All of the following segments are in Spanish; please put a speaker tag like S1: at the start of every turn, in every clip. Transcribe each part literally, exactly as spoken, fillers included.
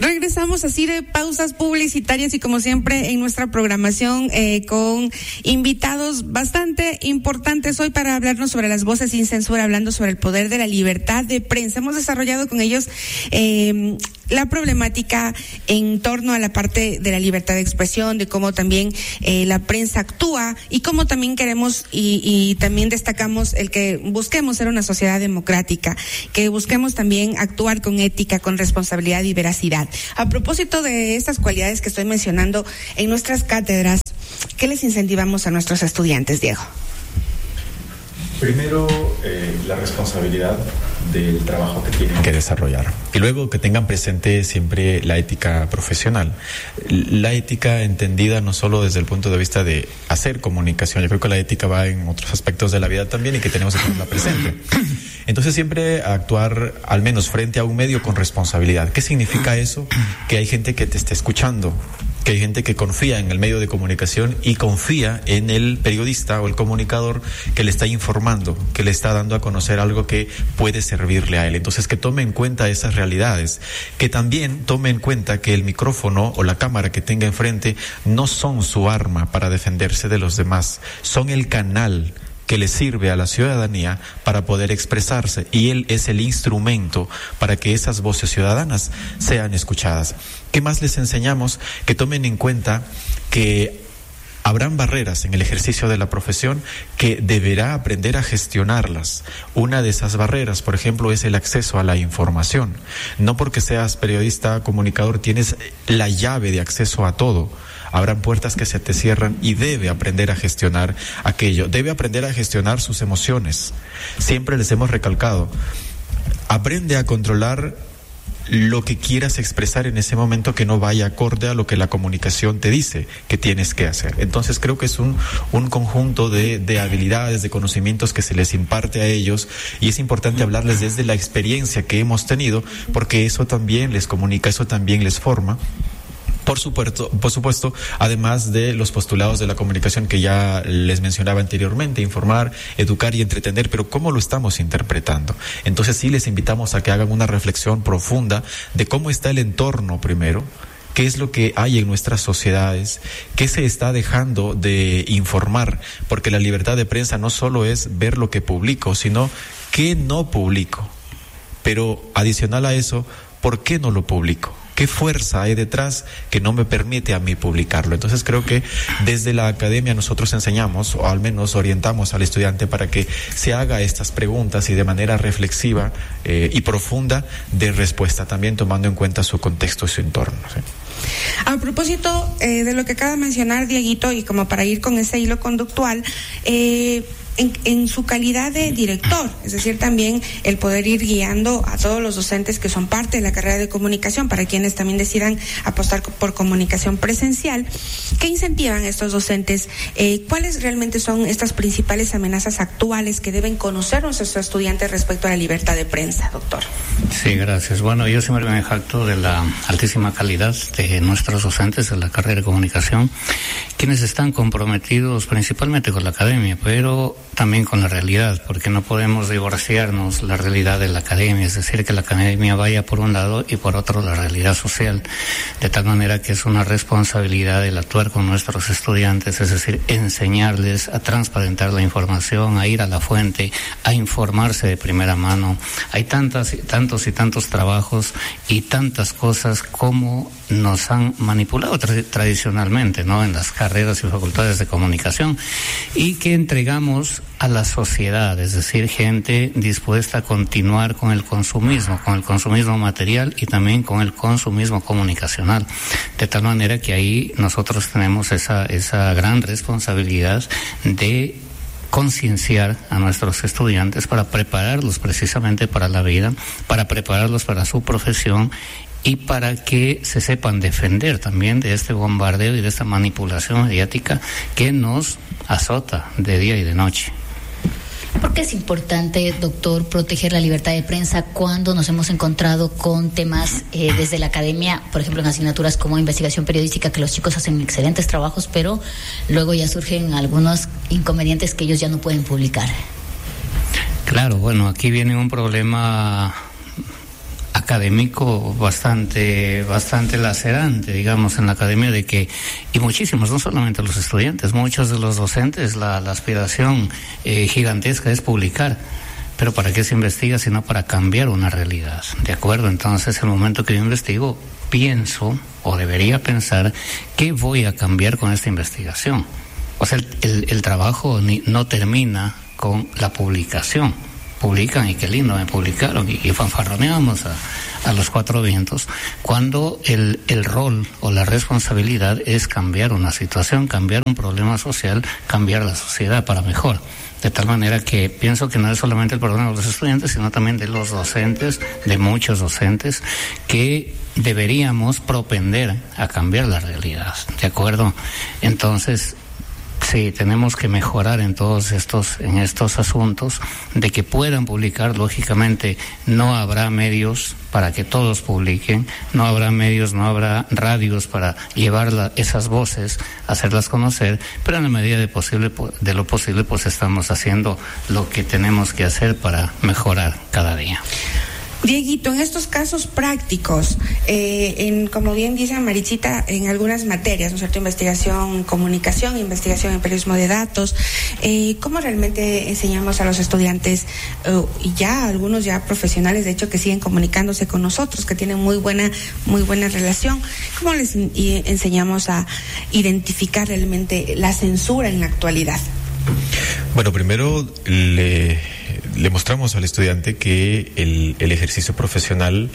S1: Regresamos así de pausas publicitarias y como siempre en nuestra programación eh, con invitados bastante importantes hoy para hablarnos sobre las voces sin censura, hablando sobre el poder de la libertad de prensa. Hemos desarrollado con ellos eh, la problemática en torno a la parte de la libertad de expresión, de cómo también eh, la prensa actúa y cómo también queremos y, y también destacamos el que busquemos ser una sociedad democrática, que busquemos también actuar con ética, con responsabilidad y veracidad. A propósito de estas cualidades que estoy mencionando en nuestras cátedras, ¿qué les incentivamos a nuestros estudiantes, Diego?
S2: Primero, eh, la responsabilidad del trabajo que tienen que desarrollar. Y luego que tengan presente siempre la ética profesional. La ética entendida no solo desde el punto de vista de hacer comunicación, yo creo que la ética va en otros aspectos de la vida también y que tenemos que tenerla presente. Entonces siempre actuar al menos frente a un medio con responsabilidad. ¿Qué significa eso? Que hay gente que te está escuchando, que hay gente que confía en el medio de comunicación y confía en el periodista o el comunicador que le está informando, que le está dando a conocer algo que puede servirle a él. Entonces, que tome en cuenta esas realidades, que también tome en cuenta que el micrófono o la cámara que tenga enfrente no son su arma para defenderse de los demás, son el canal que le sirve a la ciudadanía para poder expresarse, y él es el instrumento para que esas voces ciudadanas sean escuchadas. ¿Qué más les enseñamos? Que tomen en cuenta que habrán barreras en el ejercicio de la profesión que deberá aprender a gestionarlas. Una de esas barreras, por ejemplo, es el acceso a la información. No porque seas periodista, comunicador, tienes la llave de acceso a todo. Habrán puertas que se te cierran y debe aprender a gestionar aquello. Debe aprender a gestionar sus emociones. Siempre les hemos recalcado, aprende a controlar lo que quieras expresar en ese momento que no vaya acorde a lo que la comunicación te dice que tienes que hacer. Entonces creo que es un, un conjunto de, de habilidades, de conocimientos que se les imparte a ellos, y es importante hablarles desde la experiencia que hemos tenido, porque eso también les comunica, eso también les forma. Por supuesto, por supuesto, además de los postulados de la comunicación que ya les mencionaba anteriormente, informar, educar y entretener, pero ¿cómo lo estamos interpretando? Entonces sí les invitamos a que hagan una reflexión profunda de cómo está el entorno primero, qué es lo que hay en nuestras sociedades, qué se está dejando de informar, porque la libertad de prensa no solo es ver lo que publico, sino qué no publico. Pero adicional a eso, ¿por qué no lo publico? ¿Qué fuerza hay detrás que no me permite a mí publicarlo? Entonces creo que desde la academia nosotros enseñamos, o al menos orientamos al estudiante para que se haga estas preguntas y de manera reflexiva eh, y profunda de respuesta, también tomando en cuenta su contexto y su entorno, ¿sí?
S1: A propósito eh, de lo que acaba de mencionar Dieguito, y como para ir con ese hilo conductual, eh, En, en su calidad de director, es decir, también el poder ir guiando a todos los docentes que son parte de la carrera de comunicación, para quienes también decidan apostar por comunicación presencial. ¿Qué incentivan estos docentes? Eh, ¿Cuáles realmente son estas principales amenazas actuales que deben conocer nuestros estudiantes respecto a la libertad de prensa, doctor?
S3: Sí, gracias. Bueno, yo siempre me jacto de la altísima calidad de nuestros docentes de la carrera de comunicación, quienes están comprometidos principalmente con la academia, pero también con la realidad, porque no podemos divorciarnos la realidad de la academia, es decir, que la academia vaya por un lado y por otro la realidad social, de tal manera que es una responsabilidad el actuar con nuestros estudiantes, es decir, enseñarles a transparentar la información, a ir a la fuente, a informarse de primera mano. Hay tantas, tantos y tantos trabajos y tantas cosas como nos han manipulado tra- tradicionalmente, ¿no?, en las carreras y facultades de comunicación, y que entregamos a la sociedad, es decir, gente dispuesta a continuar con el consumismo, con el consumismo material y también con el consumismo comunicacional, de tal manera que ahí nosotros tenemos esa, esa gran responsabilidad de concienciar a nuestros estudiantes para prepararlos precisamente para la vida, para prepararlos para su profesión y para que se sepan defender también de este bombardeo y de esta manipulación mediática que nos azota de día y de noche.
S4: ¿Por qué es importante, doctor, proteger la libertad de prensa cuando nos hemos encontrado con temas eh, desde la academia, por ejemplo, en asignaturas como investigación periodística, que los chicos hacen excelentes trabajos, pero luego ya surgen algunos inconvenientes que ellos ya no pueden publicar?
S3: Claro, bueno, aquí viene un problema académico bastante bastante lacerante, digamos, en la academia, de que, y muchísimos, no solamente los estudiantes, muchos de los docentes, la, la aspiración eh, gigantesca es publicar. Pero ¿para qué se investiga sino para cambiar una realidad? ¿De acuerdo? Entonces, el momento que yo investigo, pienso, o debería pensar, ¿qué voy a cambiar con esta investigación? O sea, el, el, el trabajo ni, no termina con la publicación. Publican, y qué lindo, me publicaron, y, y fanfarroneamos a, a los cuatro vientos, cuando el, el rol o la responsabilidad es cambiar una situación, cambiar un problema social, cambiar la sociedad para mejor. De tal manera que pienso que no es solamente el problema de los estudiantes, sino también de los docentes, de muchos docentes, que deberíamos propender a cambiar la realidad, ¿de acuerdo? Entonces, sí, tenemos que mejorar en todos estos, en estos asuntos, de que puedan publicar. Lógicamente, no habrá medios para que todos publiquen, no habrá medios, no habrá radios para llevar la, esas voces, hacerlas conocer, pero en la medida de posible, de lo posible, pues estamos haciendo lo que tenemos que hacer para mejorar cada día.
S1: Dieguito, en estos casos prácticos, eh, en, como bien dice Marichita, en algunas materias, ¿no es cierto?, investigación, comunicación, investigación en periodismo de datos, eh, ¿cómo realmente enseñamos a los estudiantes, uh, y ya algunos ya profesionales, de hecho, que siguen comunicándose con nosotros, que tienen muy buena, muy buena relación, cómo les in- y enseñamos a identificar realmente la censura en la actualidad?
S2: Bueno, primero le, le mostramos al estudiante que el, el ejercicio profesional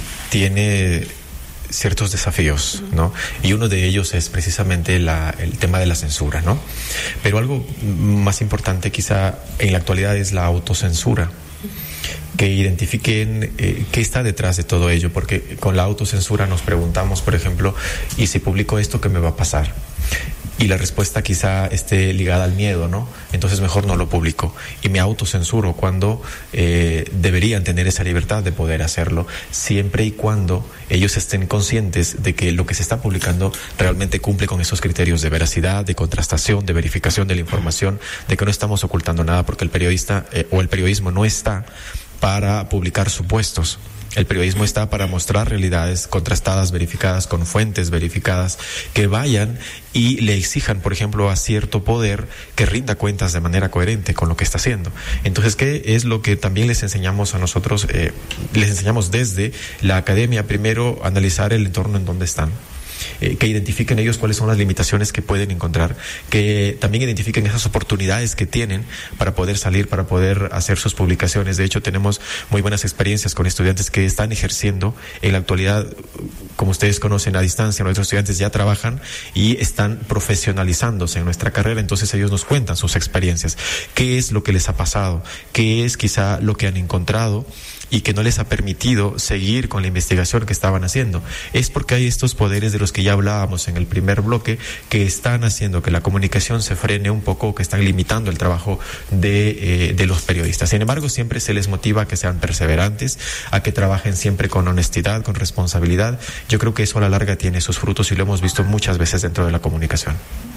S2: tiene ciertos desafíos, ¿no? Y uno de ellos es precisamente la, el tema de la censura, ¿no? Pero algo más importante quizá en la actualidad es la autocensura. Que identifiquen eh, qué está detrás de todo ello, porque con la autocensura nos preguntamos, por ejemplo, ¿y si publico esto, qué me va a pasar? Y la respuesta quizá esté ligada al miedo, ¿no? Entonces mejor no lo publico y me autocensuro, cuando eh, deberían tener esa libertad de poder hacerlo, siempre y cuando ellos estén conscientes de que lo que se está publicando realmente cumple con esos criterios de veracidad, de contrastación, de verificación de la información, de que no estamos ocultando nada, porque el periodista eh, o el periodismo no está para publicar supuestos. El periodismo está para mostrar realidades contrastadas, verificadas, con fuentes verificadas, que vayan y le exijan, por ejemplo, a cierto poder que rinda cuentas de manera coherente con lo que está haciendo. Entonces, ¿qué es lo que también les enseñamos a nosotros? Eh, les enseñamos desde la academia, primero, analizar el entorno en donde están. Eh, que identifiquen ellos cuáles son las limitaciones que pueden encontrar, que también identifiquen esas oportunidades que tienen para poder salir, para poder hacer sus publicaciones. De hecho, tenemos muy buenas experiencias con estudiantes que están ejerciendo en la actualidad, como ustedes conocen, a distancia. Nuestros estudiantes ya trabajan y están profesionalizándose en nuestra carrera, entonces ellos nos cuentan sus experiencias, qué es lo que les ha pasado, qué es quizá lo que han encontrado y que no les ha permitido seguir con la investigación que estaban haciendo. Es porque hay estos poderes de los que ya hablábamos en el primer bloque, que están haciendo que la comunicación se frene un poco, que están limitando el trabajo de, eh, de los periodistas. Sin embargo, siempre se les motiva a que sean perseverantes, a que trabajen siempre con honestidad, con responsabilidad. Yo creo que eso a la larga tiene sus frutos y lo hemos visto muchas veces dentro de la comunicación.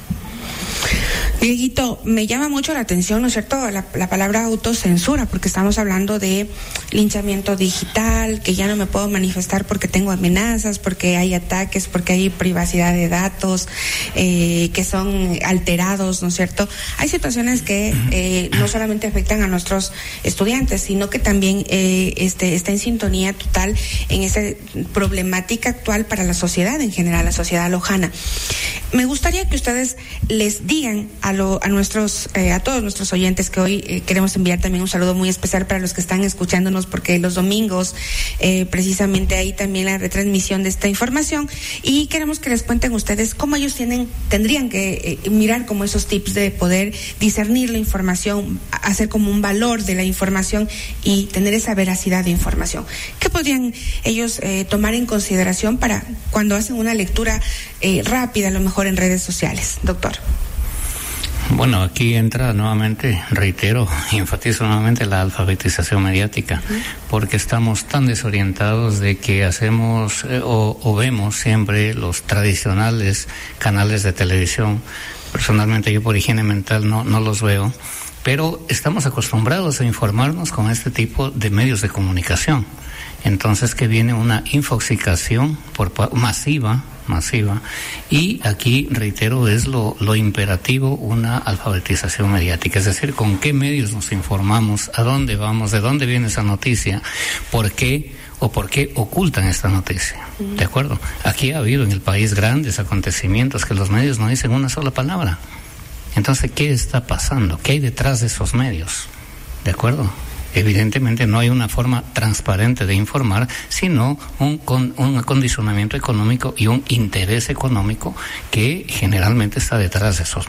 S1: Dieguito, me llama mucho la atención, ¿no es cierto?, la, la palabra autocensura, porque estamos hablando de linchamiento digital, que ya no me puedo manifestar porque tengo amenazas, porque hay ataques, porque hay privacidad de datos, eh, que son alterados, ¿no es cierto? Hay situaciones que eh, no solamente afectan a nuestros estudiantes, sino que también eh, este, está en sintonía total en esa problemática actual para la sociedad en general, la sociedad lojana. Me gustaría que ustedes les digan a, lo, a nuestros, eh, a todos nuestros oyentes que hoy eh, queremos enviar también un saludo muy especial para los que están escuchándonos, porque los domingos eh, precisamente hay también la retransmisión de esta información, y queremos que les cuenten ustedes cómo ellos tienen, tendrían que eh, mirar como esos tips de poder discernir la información, hacer como un valor de la información y tener esa veracidad de información. ¿Qué podrían ellos eh, tomar en consideración para cuando hacen una lectura eh, rápida, a lo mejor en redes sociales, doctor?
S3: Bueno, aquí entra nuevamente, reitero, enfatizo nuevamente la alfabetización mediática, porque estamos tan desorientados de que hacemos eh, o, o vemos siempre los tradicionales canales de televisión. Personalmente yo por higiene mental no, no los veo, pero estamos acostumbrados a informarnos con este tipo de medios de comunicación. Entonces que viene una infoxicación por, masiva, masiva, y aquí, reitero, es lo, lo imperativo, una alfabetización mediática, es decir, con qué medios nos informamos, a dónde vamos, de dónde viene esa noticia, por qué o por qué ocultan esta noticia. ¿De acuerdo? Aquí ha habido en el país grandes acontecimientos que los medios no dicen una sola palabra. Entonces, ¿qué está pasando? ¿Qué hay detrás de esos medios? ¿De acuerdo? Evidentemente no hay una forma transparente de informar, sino un, con, un acondicionamiento económico y un interés económico que generalmente está detrás de esos